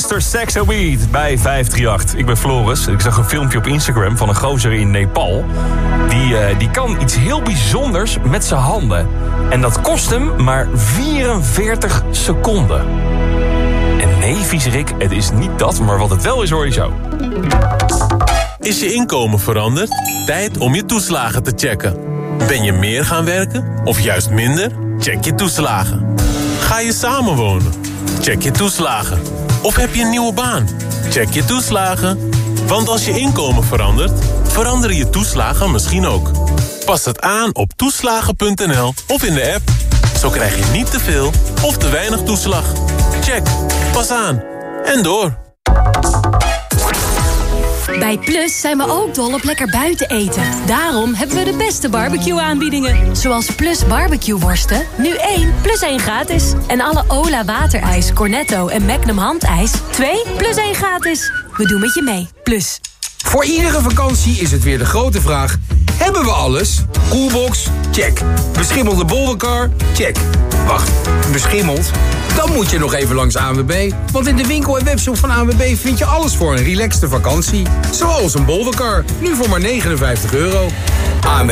Mr. Saxo Weed bij 538. Ik ben Floris. Ik zag een filmpje op Instagram van een gozer in Nepal. Die kan iets heel bijzonders met zijn handen. En dat kost hem maar 44 seconden. En nee, viezerik, het is niet dat, maar wat het wel is, hoor je zo. Is je inkomen veranderd? Tijd om je toeslagen te checken. Ben je meer gaan werken of juist minder? Check je toeslagen. Ga je samenwonen? Check je toeslagen. Of heb je een nieuwe baan? Check je toeslagen. Want als je inkomen verandert, veranderen je toeslagen misschien ook. Pas het aan op toeslagen.nl of in de app. Zo krijg je niet te veel of te weinig toeslag. Check. Pas aan. En door. Bij Plus zijn we ook dol op lekker buiten eten. Daarom hebben we de beste barbecue-aanbiedingen. Zoals Plus barbecue worsten, nu 1 plus 1 gratis. En alle Ola waterijs, Cornetto en Magnum handijs, 2 plus 1 gratis. We doen met je mee. Plus. Voor iedere vakantie is het weer de grote vraag: hebben we alles? Coolbox? Check. Beschimmelde bolderkar? Check. Wacht, beschimmeld? Dan moet je nog even langs ANWB. Want in de winkel en webshop van ANWB vind je alles voor een relaxte vakantie. Zoals een bolderkar. Nu voor maar €59. ANWB.